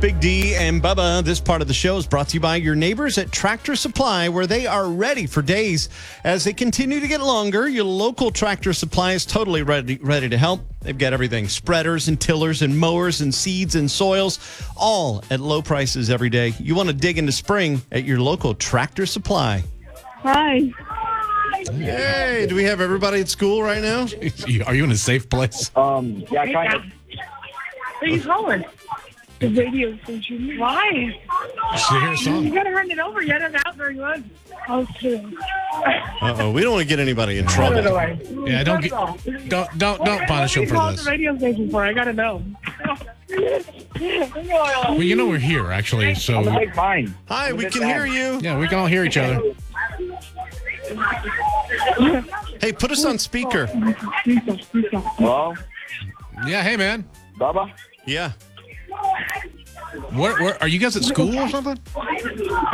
Big D and Bubba, this part of the show is brought to you by your neighbors at Tractor Supply, where they are ready for days as they continue to get longer. Your local Tractor Supply is totally ready to help. They've got everything, spreaders and tillers and mowers and seeds and soils, all at low prices every day. You want to dig into spring at your local Tractor Supply. Hi. Hey, do we have everybody at school right now? Are you in a safe place? Yeah, kind of. What are you calling? The radio station. Why? Just to hear a You song. gotta hand it over. You haven't out very good. Okay. Uh-oh, we don't want to get anybody in Put it trouble. away. Yeah, don't punish him for What this. the radio station for? I gotta know. Well, you know we're here actually, so Take mine. Hi, we can hear you. yeah, we can all hear each other. Hey, put us on speaker. Hello, Yeah, hey man, Bubba. Yeah. where are you guys at school or something?